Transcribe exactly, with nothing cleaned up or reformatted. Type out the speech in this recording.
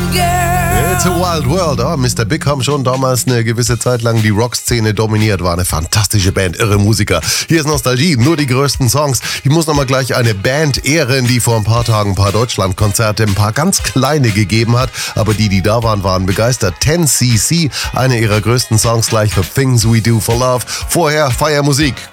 girl. It's a wild world. Oh, Mister Big haben schon damals eine gewisse Zeit lang die Rockszene dominiert. War eine fantastische Band, irre Musiker. Hier ist Nostalgie, nur die größten Songs. Ich muss nochmal gleich eine Band ehren, die vor ein paar Tagen ein paar Deutschlandkonzerte, ein paar ganz kleine gegeben hat. Aber die, die da waren, waren begeistert. ten C C, eine ihrer größten Songs gleich für Things We Do for Love. Vorher Feiermusik.